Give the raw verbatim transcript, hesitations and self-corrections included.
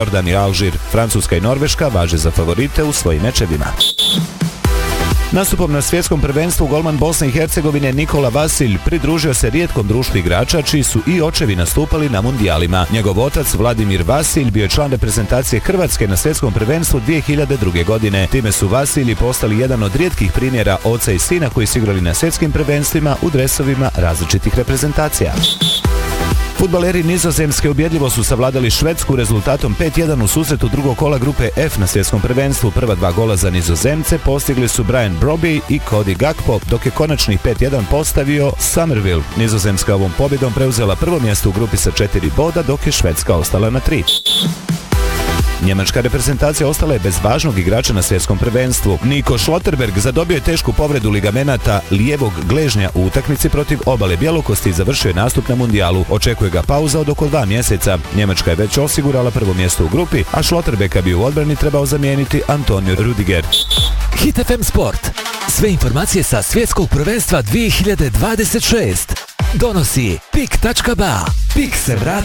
Jordan i Alžir. Francuska i Norveška važe za favorite u svojim mečevima. Nastupom na svjetskom prvenstvu golman Bosne i Hercegovine Nikola Vasilj pridružio se rijetkom društvu igrača čiji su i očevi nastupali na mundijalima. Njegov otac Vladimir Vasilj bio je član reprezentacije Hrvatske na svjetskom prvenstvu dvije hiljade druge. godine. Time su Vasilji postali jedan od rijetkih primjera oca i sina koji su igrali na svjetskim prvenstvima u dresovima različitih reprezentacija. Fudbaleri Nizozemske ubjedljivo su savladali Švedsku rezultatom pet jedan u susretu drugog kola grupe F na svjetskom prvenstvu. Prva dva gola za Nizozemce postigli su Brian Brobby i Cody Gakpo, dok je konačnih pet jedan postavio Somerville. Nizozemska ovom pobjedom preuzela prvo mjesto u grupi sa četiri boda, dok je Švedska ostala na tri. Njemačka reprezentacija ostala je bez važnog igrača na svjetskom prvenstvu. Nico Schlotterberg zadobio je tešku povredu ligamenata lijevog gležnja u utakmici protiv Obale Bjelokosti i završio je nastup na mundijalu. Očekuje ga pauza od oko dva mjeseca. Njemačka je već osigurala prvo mjesto u grupi, a Schlotterberga bi u odbrani trebao zamijeniti Antonio Rudiger. Hit F M Sport. Sve informacije sa svjetskog prvenstva dvije hiljade dvadeset šest. Donosi pik tačka ba. Pik se vrati.